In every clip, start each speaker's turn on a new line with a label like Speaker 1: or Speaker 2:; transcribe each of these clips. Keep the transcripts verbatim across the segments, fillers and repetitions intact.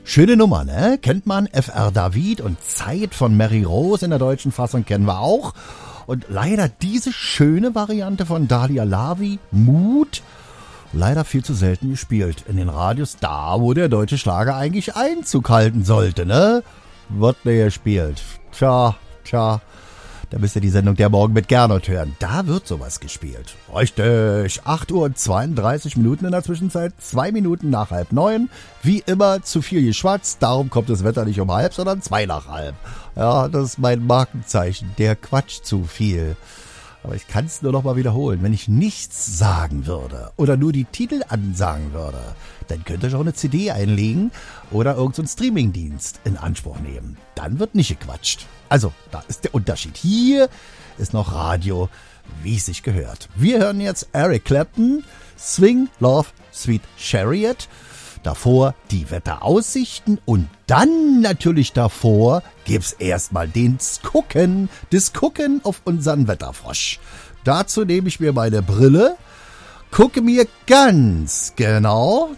Speaker 1: Schöne Nummer, ne? Kennt man. F R David und Zeit von Mary Rose in der deutschen Fassung kennen wir auch. Und leider diese schöne Variante von Dalia Lavi, Mut, leider viel zu selten gespielt. In den Radios, da wo der deutsche Schlager eigentlich Einzug halten sollte, ne? Wird nicht gespielt. Tja, tja. Da müsst ihr die Sendung Der Morgen mit Gernot hören. Da wird sowas gespielt. Richtig. acht Uhr und zweiunddreißig Minuten in der Zwischenzeit. Zwei Minuten nach halb neun. Wie immer zu viel geschwatzt. Darum kommt das Wetter nicht um halb, sondern zwei nach halb. Ja, das ist mein Markenzeichen. Der quatscht zu viel. Aber ich kann es nur noch mal wiederholen. Wenn ich nichts sagen würde oder nur die Titel ansagen würde, dann könnt ihr auch eine C D einlegen oder irgendeinen Streamingdienst in Anspruch nehmen. Dann wird nicht gequatscht. Also, da ist der Unterschied. Hier ist noch Radio, wie es sich gehört. Wir hören jetzt Eric Clapton, Swing, Love, Sweet Chariot. Davor die Wetteraussichten und dann natürlich davor gibt's erstmal den Gucken, das Gucken auf unseren Wetterfrosch. Dazu nehme ich mir meine Brille, gucke mir ganz genau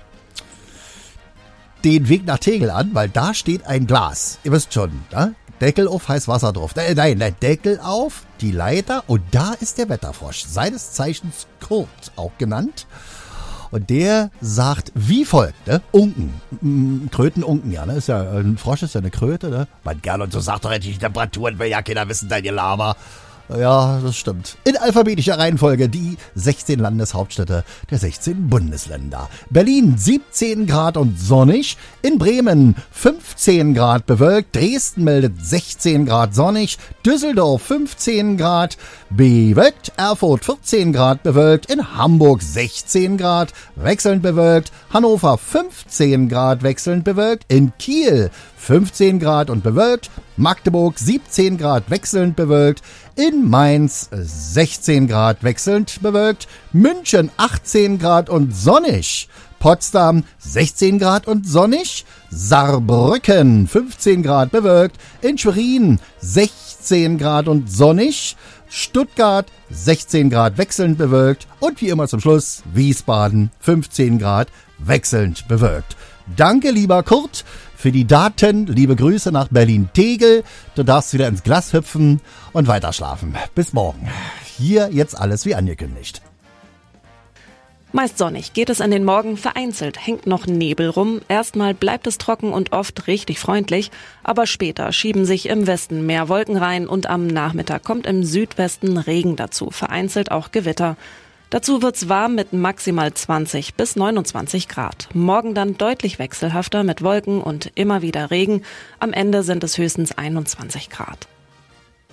Speaker 1: den Weg nach Tegel an, weil da steht ein Glas. Ihr wisst schon, ne? Deckel auf, heiß Wasser drauf. Äh, nein, nein, Deckel auf, die Leiter und da ist der Wetterfrosch. Seines Zeichens Kurt auch genannt. Und der sagt wie folgt, ne? Unken. Krötenunken, ja, ne? Ist ja, ein Frosch ist ja eine Kröte, ne? Mein Gernot, so sagt doch endlich die Temperaturen, will ja keiner wissen, dein Lama. Ja, das stimmt. In alphabetischer Reihenfolge die sechzehn Landeshauptstädte der sechzehn Bundesländer. Berlin siebzehn Grad und sonnig. In Bremen fünfzehn Grad bewölkt. Dresden meldet sechzehn Grad sonnig. Düsseldorf fünfzehn Grad bewölkt. Erfurt vierzehn Grad bewölkt. In Hamburg sechzehn Grad wechselnd bewölkt. Hannover fünfzehn Grad wechselnd bewölkt. In Kiel fünfzehn Grad und bewölkt. Magdeburg siebzehn Grad wechselnd bewölkt. In Mainz sechzehn Grad wechselnd bewölkt. München achtzehn Grad und sonnig. Potsdam sechzehn Grad und sonnig. Saarbrücken fünfzehn Grad bewölkt. In Schwerin sechzehn Grad und sonnig. Stuttgart sechzehn Grad wechselnd bewölkt. Und wie immer zum Schluss Wiesbaden fünfzehn Grad wechselnd bewölkt. Danke, lieber Kurt, für die Daten. Liebe Grüße nach Berlin-Tegel. Du darfst wieder ins Glas hüpfen und weiterschlafen. Bis morgen. Hier jetzt alles wie angekündigt.
Speaker 2: Meist sonnig geht es an den Morgen, vereinzelt hängt noch Nebel rum. Erstmal bleibt es trocken und oft richtig freundlich, aber später schieben sich im Westen mehr Wolken rein und am Nachmittag kommt im Südwesten Regen dazu, vereinzelt auch Gewitter. Dazu wird's warm mit maximal zwanzig bis neunundzwanzig Grad. Morgen dann deutlich wechselhafter mit Wolken und immer wieder Regen. Am Ende sind es höchstens einundzwanzig Grad.